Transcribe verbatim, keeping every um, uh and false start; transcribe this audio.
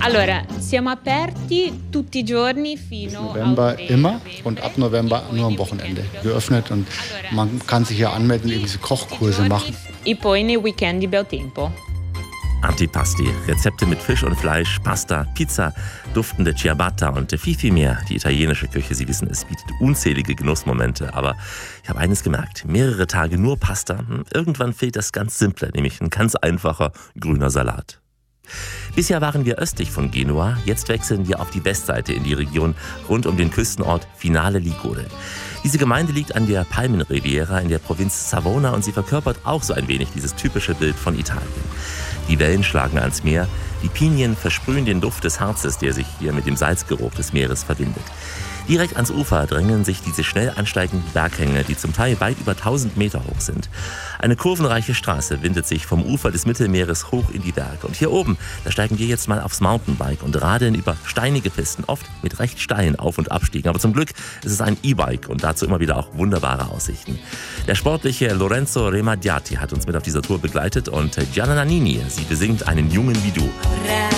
Allora, siamo aperti tutti i giorni fino a November ottobre. immer und ab November nur am Wochenende geöffnet. Und man kann sich hier anmelden, irgendwie so Kochkurse machen. E poi nei weekend di bel tempo. Antipasti, Rezepte mit Fisch und Fleisch, Pasta, Pizza, duftende Ciabatta und viel, viel mehr. Die italienische Küche, Sie wissen, es bietet unzählige Genussmomente. Aber ich habe eines gemerkt, mehrere Tage nur Pasta. Irgendwann fehlt das ganz Simple, nämlich ein ganz einfacher grüner Salat. Bisher waren wir östlich von Genua, jetzt wechseln wir auf die Westseite in die Region rund um den Küstenort Finale Ligure. Diese Gemeinde liegt an der Palmenriviera in der Provinz Savona und sie verkörpert auch so ein wenig dieses typische Bild von Italien. Die Wellen schlagen ans Meer, die Pinien versprühen den Duft des Harzes, der sich hier mit dem Salzgeruch des Meeres verbindet. Direkt ans Ufer drängen sich diese schnell ansteigenden Berghänge, die zum Teil weit über tausend Meter hoch sind. Eine kurvenreiche Straße windet sich vom Ufer des Mittelmeeres hoch in die Berge. Und hier oben, da steigen wir jetzt mal aufs Mountainbike und radeln über steinige Pisten, oft mit recht steilen Auf- und Abstiegen. Aber zum Glück ist es ein E-Bike und dazu immer wieder auch wunderbare Aussichten. Der sportliche Lorenzo Remadiati hat uns mit auf dieser Tour begleitet und Gianna Nannini, sie besingt einen Jungen wie du.